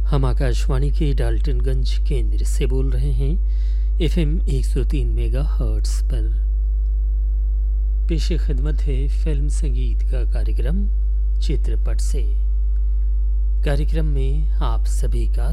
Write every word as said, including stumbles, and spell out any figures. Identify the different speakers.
Speaker 1: हम आकाशवाणी के डाल्टनगंज केंद्र से बोल रहे हैं एफएम एक सौ तीन मेगा हर्ट्स पर। पेश खिदमत है फिल्म संगीत का कार्यक्रम चित्रपट से। कार्यक्रम में आप सभी का